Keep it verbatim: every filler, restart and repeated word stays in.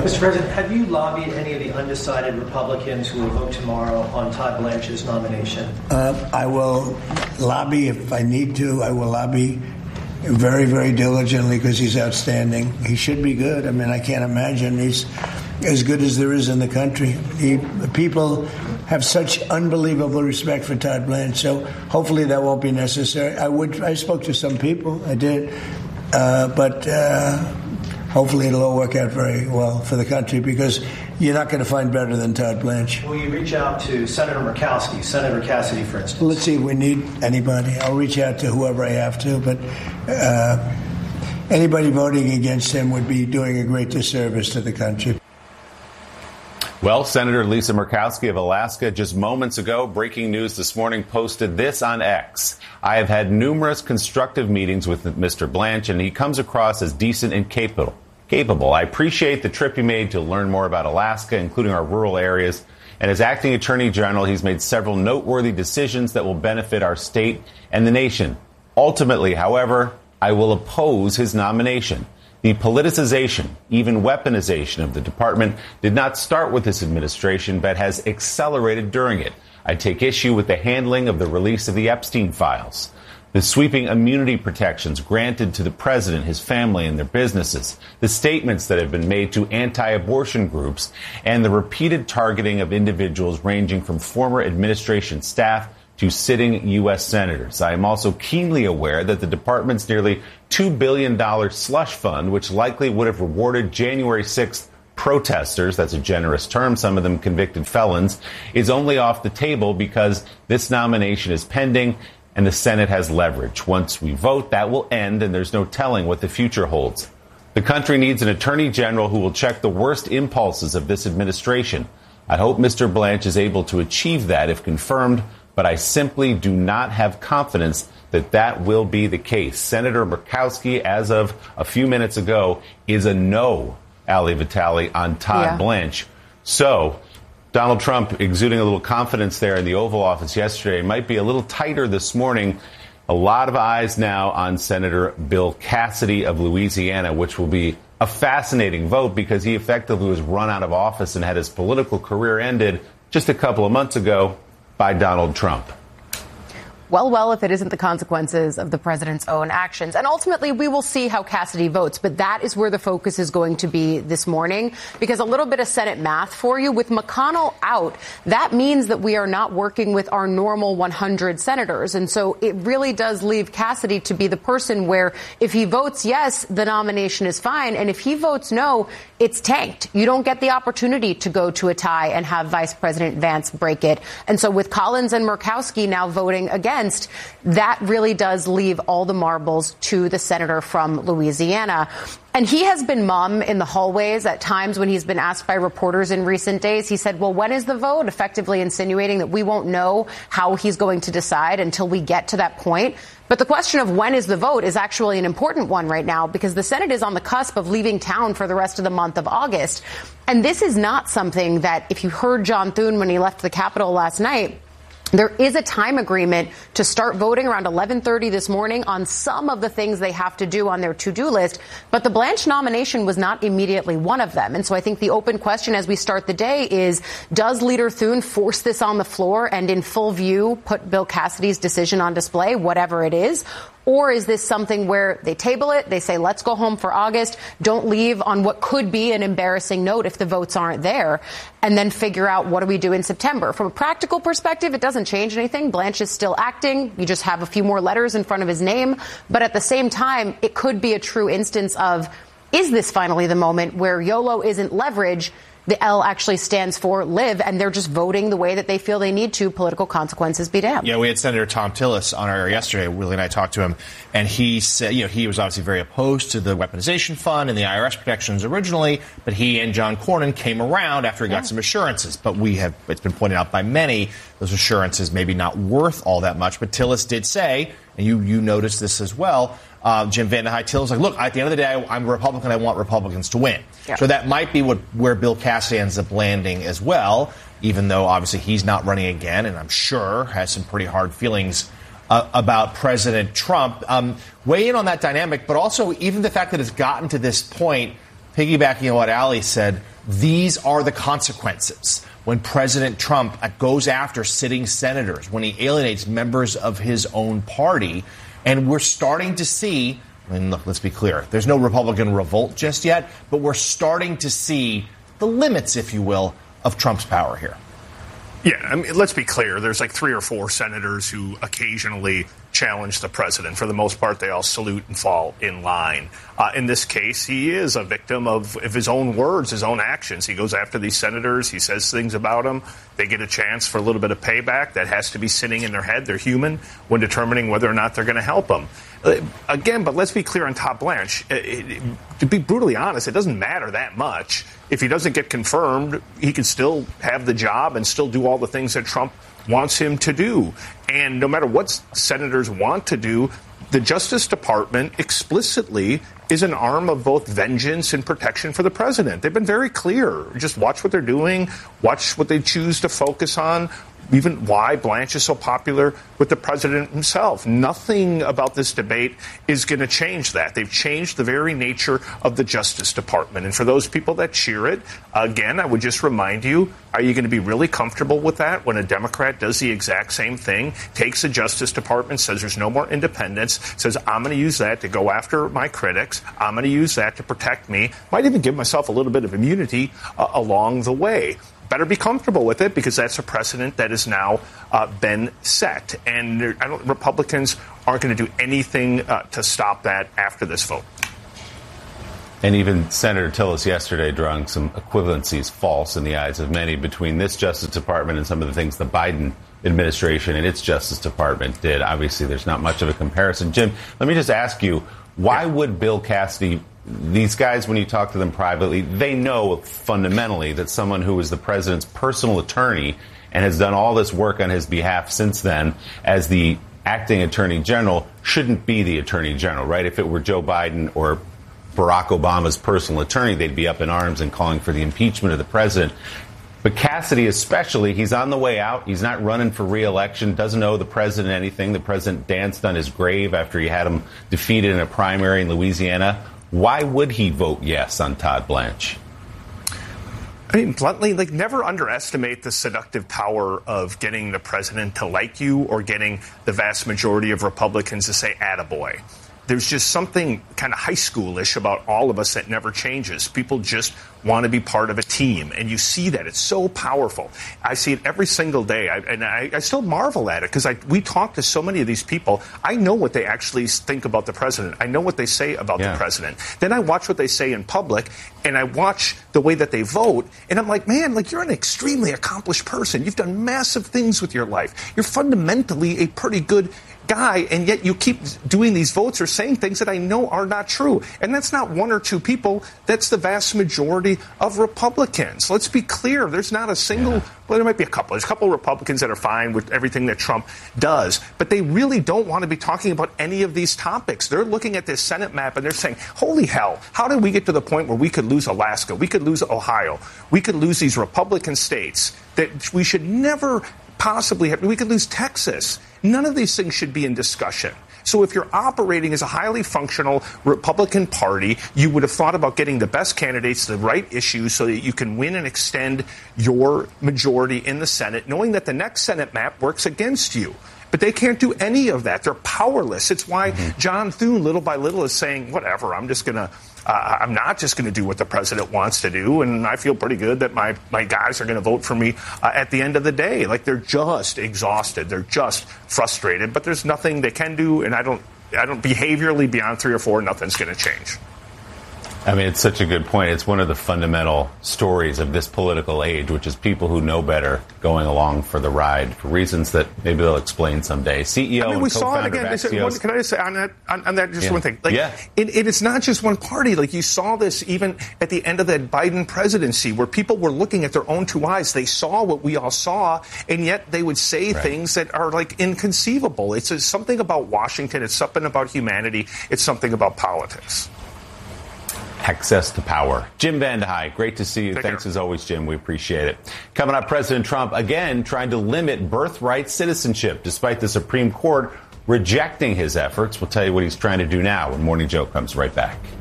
Mister President, have you lobbied any of the undecided Republicans who will vote tomorrow on Todd Blanche's nomination? Uh, I will lobby if I need to. I will lobby very, very diligently because he's outstanding. He should be good. I mean, I can't imagine he's as good as there is in the country. He, people have such unbelievable respect for Todd Blanche, so hopefully that won't be necessary. I would. I spoke to some people. I did. Uh, but uh, hopefully it'll all work out very well for the country because you're not going to find better than Todd Blanche. Will you reach out to Senator Murkowski, Senator Cassidy, for instance? Let's see if we need anybody. I'll reach out to whoever I have to, but uh, anybody voting against him would be doing a great disservice to the country. Well, Senator Lisa Murkowski of Alaska just moments ago, breaking news this morning, posted this on X. I have had numerous constructive meetings with Mister Blanche, and he comes across as decent and capable. Capable. I appreciate the trip he made to learn more about Alaska, including our rural areas. And as acting attorney general, he's made several noteworthy decisions that will benefit our state and the nation. Ultimately, however, I will oppose his nomination. The politicization, even weaponization of the department did not start with this administration, but has accelerated during it. I take issue with the handling of the release of the Epstein files, the sweeping immunity protections granted to the president, his family, and their businesses, the statements that have been made to anti-abortion groups, and the repeated targeting of individuals ranging from former administration staff to sitting U S senators. I am also keenly aware that the department's nearly two billion dollars slush fund, which likely would have rewarded January sixth protesters, that's a generous term, some of them convicted felons, is only off the table because this nomination is pending and the Senate has leverage. Once we vote, that will end, and there's no telling what the future holds. The country needs an attorney general who will check the worst impulses of this administration. I hope Mister Blanche is able to achieve that if confirmed, but I simply do not have confidence that that will be the case. Senator Murkowski, as of a few minutes ago, is a no, Ali Vitale, on Todd yeah. Blanche. So Donald Trump exuding a little confidence there in the Oval Office yesterday might be a little tighter this morning. A lot of eyes now on Senator Bill Cassidy of Louisiana, which will be a fascinating vote because he effectively was run out of office and had his political career ended just a couple of months ago by Donald Trump. Well, well, if it isn't the consequences of the president's own actions. And ultimately, we will see how Cassidy votes. But that is where the focus is going to be this morning, because a little bit of Senate math for you. With McConnell out, that means that we are not working with our normal one hundred senators. And so it really does leave Cassidy to be the person where if he votes yes, the nomination is fine. And if he votes no, it's tanked. You don't get the opportunity to go to a tie and have Vice President Vance break it. And so with Collins and Murkowski now voting against, that really does leave all the marbles to the senator from Louisiana. And he has been mum in the hallways at times when he's been asked by reporters in recent days. He said, well, when is the vote? Effectively insinuating that we won't know how he's going to decide until we get to that point. But the question of when is the vote is actually an important one right now because the Senate is on the cusp of leaving town for the rest of the month of August. And this is not something that, if you heard John Thune when he left the Capitol last night, there is a time agreement to start voting around eleven thirty this morning on some of the things they have to do on their to-do list. But the Blanche nomination was not immediately one of them. And so I think the open question as we start the day is, does Leader Thune force this on the floor and in full view put Bill Cassidy's decision on display, whatever it is? Or is this something where they table it, they say, let's go home for August, don't leave on what could be an embarrassing note if the votes aren't there, and then figure out what do we do in September? From a practical perspective, it doesn't change anything. Blanche is still acting. You just have a few more letters in front of his name. But at the same time, it could be a true instance of, is this finally the moment where YOLO isn't leverage? The L actually stands for live, and they're just voting the way that they feel they need to. Political consequences be damned. Yeah, we had Senator Tom Tillis on our air yesterday. Willie and I talked to him, and he said, you know, he was obviously very opposed to the weaponization fund and the I R S protections originally, but he and John Cornyn came around after he got yeah. some assurances. But we have, it's been pointed out by many, those assurances maybe not worth all that much. But Tillis did say, and you, you noticed this as well, Uh, Jim Vandehei Tillis like, look, at the end of the day, I, I'm a Republican. I want Republicans to win. Yeah. So that might be what where Bill Cassidy ends up landing as well, even though obviously he's not running again, and I'm sure has some pretty hard feelings uh, about President Trump. Um, weigh in on that dynamic, but also even the fact that it's gotten to this point, piggybacking on what Ali said, these are the consequences. When President Trump goes after sitting senators, when he alienates members of his own party, and we're starting to see, and look, let's be clear, there's no Republican revolt just yet, but we're starting to see the limits, if you will, of Trump's power here. Yeah, I mean, let's be clear. There's like three or four senators who occasionally challenge the president. For the most part, they all salute and fall in line. Uh, in this case, he is a victim of, of his own words, his own actions. He goes after these senators. He says things about them. They get a chance for a little bit of payback. That has to be sitting in their head. They're human when determining whether or not they're going to help them. Uh, again, but let's be clear on Todd Blanche. It, it, to be brutally honest, it doesn't matter that much. If he doesn't get confirmed, he can still have the job and still do all the things that Trump wants him to do. And no matter what senators want to do, the Justice Department explicitly is an arm of both vengeance and protection for the president. They've been very clear. Just watch what they're doing. Watch what they choose to focus on. Even why Blanche is so popular with the president himself. Nothing about this debate is going to change that. They've changed the very nature of the Justice Department. And for those people that cheer it, again, I would just remind you, are you going to be really comfortable with that when a Democrat does the exact same thing, takes the Justice Department, says there's no more independence, says I'm going to use that to go after my critics, I'm going to use that to protect me, might even give myself a little bit of immunity uh, along the way. Better be comfortable with it because that's a precedent that has now uh, been set. And there, I don't, Republicans aren't going to do anything uh, to stop that after this vote. And even Senator Tillis yesterday drawing some equivalencies false in the eyes of many between this Justice Department and some of the things the Biden administration and its Justice Department did. Obviously, there's not much of a comparison. Jim, let me just ask you, why yeah. would Bill Cassidy, these guys, when you talk to them privately, they know fundamentally that someone who is the president's personal attorney and has done all this work on his behalf since then as the acting attorney general shouldn't be the attorney general, right? If it were Joe Biden or Barack Obama's personal attorney, they'd be up in arms and calling for the impeachment of the president. But Cassidy especially, he's on the way out. He's not running for re-election, doesn't owe the president anything. The president danced on his grave after he had him defeated in a primary in Louisiana. Why would he vote yes on Todd Blanche? I mean, bluntly, like, never underestimate the seductive power of getting the president to like you or getting the vast majority of Republicans to say attaboy. There's just something kind of high schoolish about all of us that never changes. People just want to be part of a team, and you see that. It's so powerful. I see it every single day, I, and I, I still marvel at it because we talk to so many of these people. I know what they actually think about the president. I know what they say about yeah. the president. Then I watch what they say in public, and I watch the way that they vote, and I'm like, man, like, you're an extremely accomplished person. You've done massive things with your life. You're fundamentally a pretty good guy, and yet you keep doing these votes or saying things that I know are not true. And that's not one or two people. That's the vast majority of Republicans. Let's be clear. There's not a single, yeah. well, there might be a couple. There's a couple of Republicans that are fine with everything that Trump does, but they really don't want to be talking about any of these topics. They're looking at this Senate map and they're saying, holy hell, how did we get to the point where we could lose Alaska? We could lose Ohio. We could lose these Republican states that we should never possibly have. We could lose Texas. None of these things should be in discussion. So if you're operating as a highly functional Republican Party, you would have thought about getting the best candidates, the right issues, so that you can win and extend your majority in the Senate, knowing that the next Senate map works against you. But they can't do any of that. They're powerless. It's why mm-hmm. John Thune, little by little, is saying, whatever, I'm just going to Uh, I'm not just going to do what the president wants to do, and I feel pretty good that my, my guys are going to vote for me uh, at the end of the day. Like, they're just exhausted. They're just frustrated, but there's nothing they can do, and I don't, I don't behaviorally beyond three or four, nothing's going to change. I mean, it's such a good point. It's one of the fundamental stories of this political age, which is people who know better going along for the ride for reasons that maybe they'll explain someday. C E O I mean, we and saw it co-founder again. of Said, one, can I just say on that, on, on that just yeah. one thing? Like, yeah. it, it is not just one party. Like, you saw this even at the end of that Biden presidency, where people were looking at their own two eyes. They saw what we all saw, and yet they would say right. things that are, like, inconceivable. It's a, something about Washington. It's something about humanity. It's something about politics. Access to power. Jim VandeHei, great to see you. Take Thanks care. as always, Jim. We appreciate it. Coming up, President Trump again trying to limit birthright citizenship, despite the Supreme Court rejecting his efforts. We'll tell you what he's trying to do now when Morning Joe comes right back.